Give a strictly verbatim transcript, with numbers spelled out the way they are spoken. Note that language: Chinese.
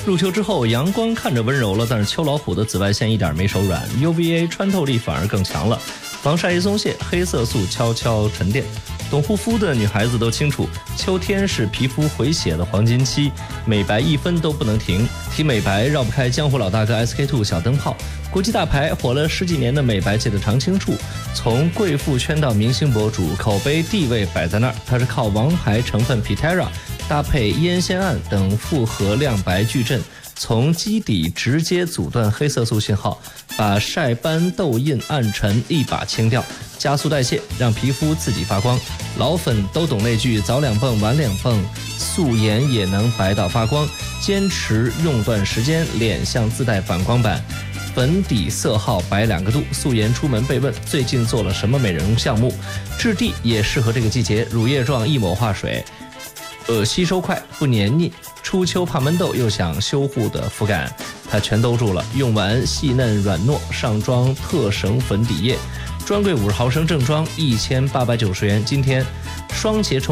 入秋之后，阳光看着温柔了，但是秋老虎的紫外线一点没手软 ，U V A 穿透力反而更强了。防晒一松懈，黑色素悄悄沉淀。懂护肤的女孩子都清楚，秋天是皮肤回血的黄金期，美白一分都不能停。提美白绕不开江湖老大哥 S K two 小灯泡，国际大牌火了十几年的美白界的常青树，从贵妇圈到明星博主，口碑地位摆在那儿。它是靠王牌成分 Pitera 搭配烟酰胺等复合亮白矩阵，从基底直接阻断黑色素信号，把晒斑、痘印、暗沉一把清掉，加速代谢，让皮肤自己发光。老粉都懂那句早两蹦晚两蹦，素颜也能白到发光。坚持用段时间，脸像自带反光板。粉底色号白两个度，素颜出门被问最近做了什么美容项目？质地也适合这个季节，乳液状一抹化水，呃，吸收快不黏腻。初秋怕闷痘又想修护的肤感，它全兜住了。用完细嫩软糯，上妆特省粉底液，专柜五十毫升正装一千八百九十元。今天双节充。